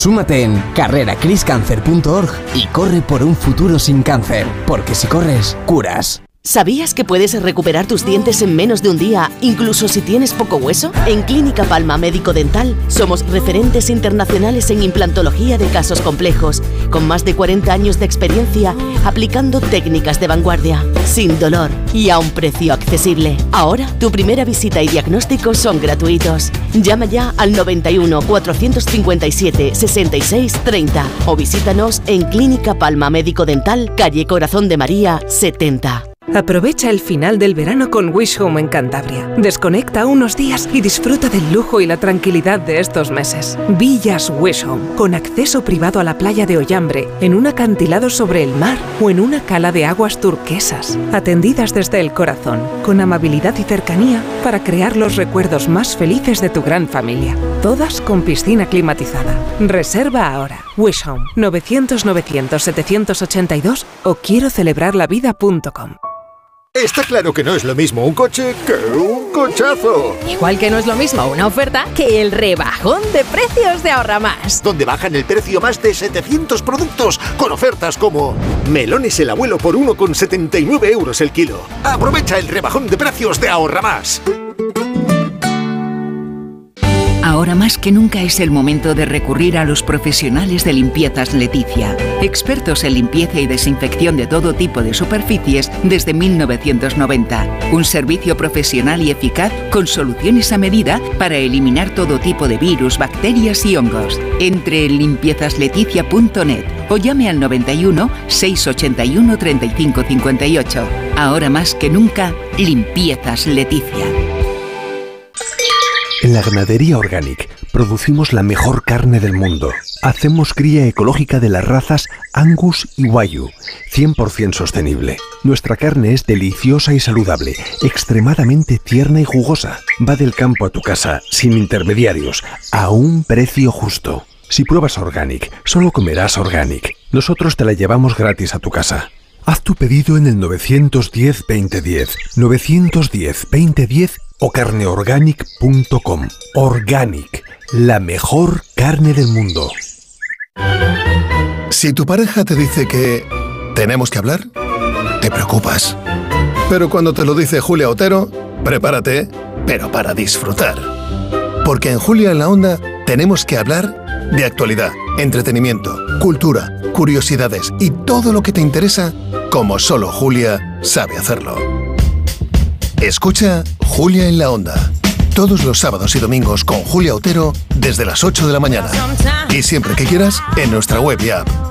Súmate en carreracriscancer.org y corre por un futuro sin cáncer, porque si corres, curas. ¿Sabías que puedes recuperar tus dientes en menos de un día, incluso si tienes poco hueso? En Clínica Palma Médico Dental somos referentes internacionales en implantología de casos complejos, con más de 40 años de experiencia aplicando técnicas de vanguardia, sin dolor y a un precio accesible. Ahora, tu primera visita y diagnóstico son gratuitos. Llama ya al 91 457 66 30 o visítanos en Clínica Palma Médico Dental, calle Corazón de María 70. Aprovecha el final del verano con Wish Home en Cantabria. Desconecta unos días y disfruta del lujo y la tranquilidad de estos meses. Villas Wish Home, con acceso privado a la playa de Ollambre, en un acantilado sobre el mar o en una cala de aguas turquesas. Atendidas desde el corazón, con amabilidad y cercanía para crear los recuerdos más felices de tu gran familia. Todas con piscina climatizada. Reserva ahora. Wish Home, 900-900-782 o quiero-celebrarlavida.com. Está claro que no es lo mismo un coche que un cochazo. Igual que no es lo mismo una oferta que el rebajón de precios de Ahorra Más. Donde bajan el precio más de 700 productos con ofertas como melones el abuelo por 1,79 euros el kilo. Aprovecha el rebajón de precios de Ahorra Más. Ahora más que nunca es el momento de recurrir a los profesionales de Limpiezas Leticia, expertos en limpieza y desinfección de todo tipo de superficies desde 1990. Un servicio profesional y eficaz con soluciones a medida para eliminar todo tipo de virus, bacterias y hongos. Entre en limpiezasLeticia.net o llame al 91 681 35 58. Ahora más que nunca, Limpiezas Leticia. En la Ganadería Organic producimos la mejor carne del mundo. Hacemos cría ecológica de las razas Angus y Wagyu, 100% sostenible. Nuestra carne es deliciosa y saludable, extremadamente tierna y jugosa. Va del campo a tu casa, sin intermediarios, a un precio justo. Si pruebas Organic, solo comerás Organic. Nosotros te la llevamos gratis a tu casa. Haz tu pedido en el 910-2010, 910-2010 o carneorganic.com. Organic, la mejor carne del mundo. Si tu pareja te dice que tenemos que hablar, te preocupas. Pero cuando te lo dice Julia Otero, prepárate, pero para disfrutar. Porque en Julia en la Onda tenemos que hablar de actualidad, entretenimiento, cultura, curiosidades y todo lo que te interesa, como solo Julia sabe hacerlo. Escucha Julia en la Onda, todos los sábados y domingos con Julia Otero desde las 8 de la mañana. Y siempre que quieras, en nuestra web y app.